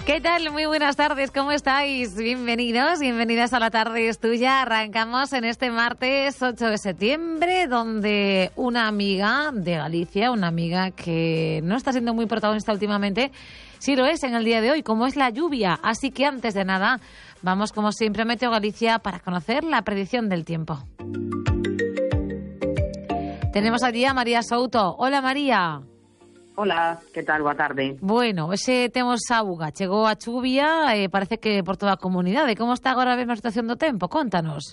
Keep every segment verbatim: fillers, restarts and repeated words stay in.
¿Qué tal? Muy buenas tardes, ¿cómo estáis? Bienvenidos, bienvenidas a La Tarde es Tuya. Arrancamos en este martes ocho de septiembre, donde una amiga de Galicia, una amiga que no está siendo muy protagonista últimamente, sí lo es en el día de hoy, como es la lluvia. Así que antes de nada, vamos como siempre a Meteo Galicia para conocer la predicción del tiempo. Tenemos allí a María Souto. Hola, María. Hola, que tal? Boa tarde. Bueno, ese temos auga, chegou a chuvia, eh, parece que por toda a comunidade. Como está agora a mesma situación do tempo? Contanos.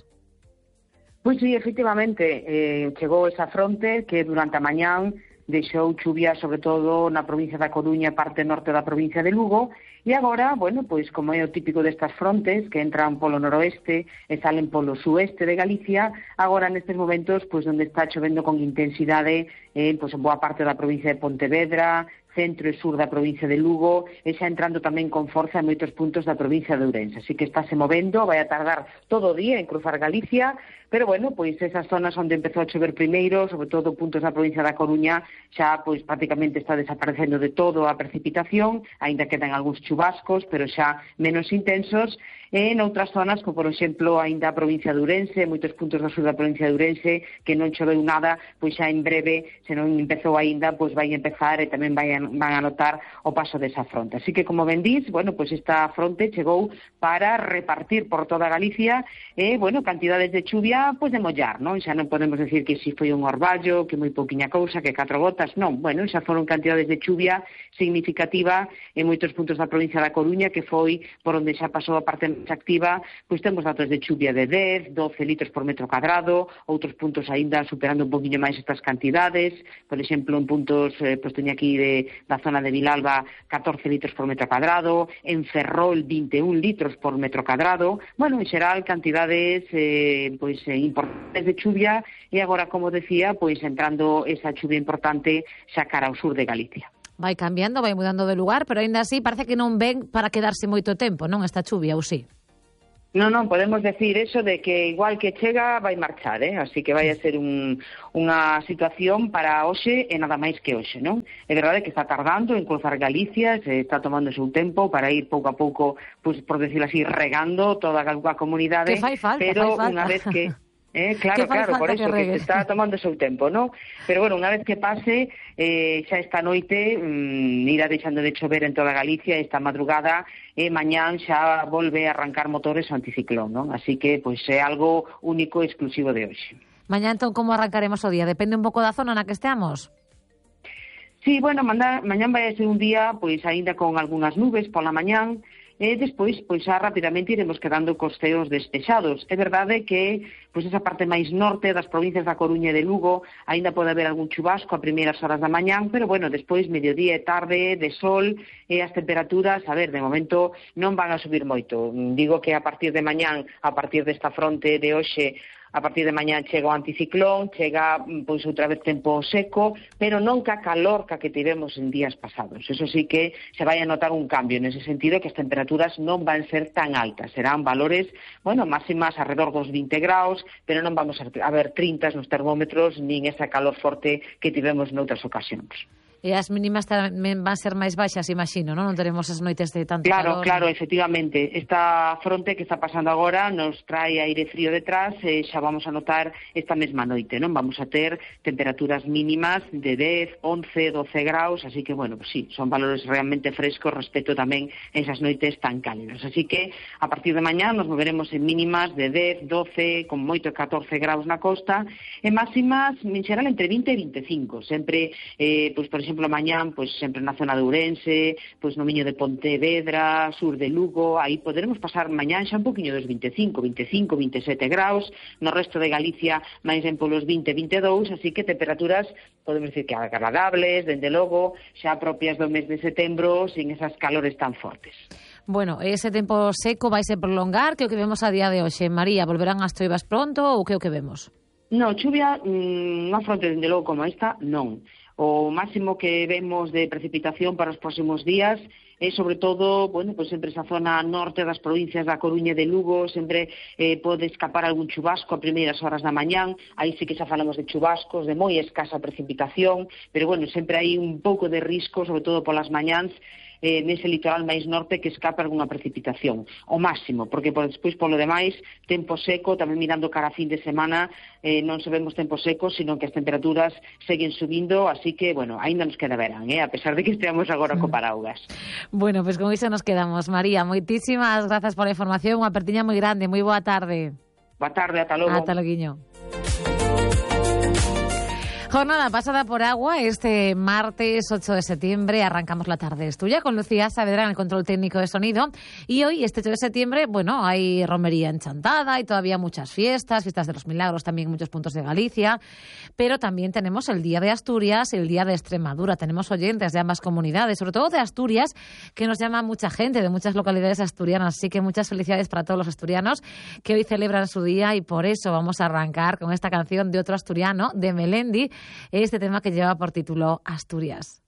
Pois sí, efectivamente, eh, chegou esa fronte que durante a mañán deixou chuvia sobre todo na provincia da Coruña e parte norte da provincia de Lugo, e agora, bueno, pois como é o típico destas frontes que entran polo noroeste e salen polo sueste de Galicia, agora nestes momentos pois onde está chovendo con intensidade eh, pois en boa parte da provincia de Pontevedra, centro e sur da provincia de Lugo, e xa entrando tamén con forza en moitos puntos da provincia de Ourense. Así que estáse movendo, vai a tardar todo o día en cruzar Galicia, pero bueno, pois esas zonas onde empezou a chover primeiro, sobre todo puntos da provincia da Coruña, xa pois prácticamente está desaparecendo de todo a precipitación, aínda quedan algúns chubascos, pero xa menos intensos, e en outras zonas, como por exemplo aínda a provincia de Ourense, moitos puntos do sur da provincia de Ourense, que non choveu nada, pois xa en breve, se non empezou aínda, pois vai empezar e tamén vai a van a notar o paso desa fronte. Así que, como ben dís, bueno, pues esta fronte chegou para repartir por toda Galicia e, eh, bueno, cantidades de chuvia, pues de mollar, non? Xa non podemos decir que si foi un orballo, que moi pouquiña cousa, que catro gotas, non. Bueno, xa foron cantidades de chuvia significativa en moitos puntos da provincia da Coruña, que foi por onde xa pasou a parte máis activa, pois temos datos de chuvia de dez, doce litros por metro cadrado, outros puntos aínda superando un poquinho máis estas cantidades, por exemplo, en puntos, eh, pois teña aquí de da zona de Vilalba, catorce litros por metro cadrado, en Ferrol, vinte e un litros por metro cadrado. Bueno, en xeral, cantidades eh, pois, eh, importantes de chuvia, e agora, como decía, pois entrando esa chuvia importante xa cara ao sur de Galicia. Vai cambiando, vai mudando de lugar, pero aínda así parece que non ven para quedarse moito tempo, non, esta chuvia, ou sí? Non, non, podemos decir eso de que igual que chega vai marchar, eh? Así que vai a ser un, unha situación para hoxe e nada máis que hoxe, non? É verdade que está tardando en cruzar Galicia, se está tomando o seu tempo para ir pouco a pouco, pues, por decirlo así, regando toda a comunidade, que fai falta, pero fai falta. unha vez que... Eh, claro, claro, por eso, que, que se está tomando o seu tempo, ¿no? Pero, bueno, unha vez que pase, eh, xa esta noite mmm, irá deixando de chover en toda Galicia, esta madrugada, e mañán xa volve a arrancar motores o anticiclón, ¿no? Así que, pois, é algo único e exclusivo de hoxe. Mañán, entón, como arrancaremos o día? Depende un pouco da zona na que esteamos? Sí, bueno, manda, mañán vai a ser un día, pois, aínda con algunhas nubes pola mañán, e despois, pois, xa rapidamente iremos quedando cos ceos despexados. É verdade que, pois, esa parte máis norte das provincias da Coruña e de Lugo aínda pode haber algún chubasco a primeiras horas da mañán, pero, bueno, despois, mediodía e tarde, de sol, e as temperaturas, a ver, de momento non van a subir moito. Digo que a partir de mañán, a partir desta fronte de hoxe, a partir de mañá chega o anticiclón, chega, pois, outra vez tempo seco, pero non ca calor ca que tivemos en días pasados. Eso sí que se vai a notar un cambio, nese sentido que as temperaturas non van ser tan altas, serán valores, bueno, máximas alrededor dos vinte graus, pero non vamos a ver trinta nos termómetros, nin esa calor forte que tivemos noutras ocasións. E as mínimas tamén van ser máis baixas, imagino, non? Non teremos as noites de tanto claro, calor. Claro, claro, efectivamente. Esta fronte que está pasando agora nos trae aire frío detrás, e xa vamos a notar esta mesma noite, non? Vamos a ter temperaturas mínimas de dez, once, doce graus, así que, bueno, pues sí, son valores realmente frescos respecto tamén a esas noites tan cálidas. Así que, a partir de mañá nos moveremos en mínimas de dez, doce, con moito catorce graus na costa, e máximas, en xeral, entre vinte e vinte e cinco. Sempre, eh, pues, por exemplo, mañán, pois sempre na zona de Ourense, pois no miño de Pontevedra, sur de Lugo, aí poderemos pasar mañán xa un poquinho dos vinte e cinco, vinte e cinco, vinte e sete graus, no resto de Galicia máis en polos vinte, vinte e dous, así que temperaturas, podemos decir que agradables, dende logo, xa propias do mes de setembro, sin esas calores tan fortes. Bueno, ese tempo seco vai se prolongar, que o que vemos a día de hoxe. María, volverán as choivas pronto ou que o que vemos? No, chuvia, mmm, unha fronte dende logo como esta, non. O máximo que vemos de precipitación para os próximos días é sobre todo, bueno, pues sempre esa zona norte das provincias da Coruña e de Lugo, sempre eh, pode escapar algún chubasco a primeiras horas da mañán, aí sí que xa falamos de chubascos, de moi escasa precipitación, pero bueno, sempre hai un pouco de risco, sobre todo polas mañáns, eh, nese litoral máis norte que escapa algunha precipitación, o máximo, porque por despois, polo demais, tempo seco, tamén mirando cara a fin de semana, eh, non se vemos tempo seco, sino que as temperaturas seguen subindo, así que, bueno, aínda nos queda verán, eh, a pesar de que esteamos agora co paraugas. Bueno, pois pues con iso nos quedamos. María, moitísimas grazas pola información, unha apertiña moi grande, moi boa tarde. Boa tarde, ata logo. Ata loguiño. Jornada pasada por agua este martes ocho de septiembre. Arrancamos La Tarde es Tuya con Lucía Saavedra en el control técnico de sonido. Y hoy, este ocho de septiembre, bueno, hay romería enchantada, hay todavía muchas fiestas, fiestas de los milagros también en muchos puntos de Galicia, pero también tenemos el Día de Asturias y el Día de Extremadura. Tenemos oyentes de ambas comunidades, sobre todo de Asturias, que nos llama mucha gente de muchas localidades asturianas. Así que muchas felicidades para todos los asturianos que hoy celebran su día, y por eso vamos a arrancar con esta canción de otro asturiano, de Melendi, este tema que lleva por título Asturias.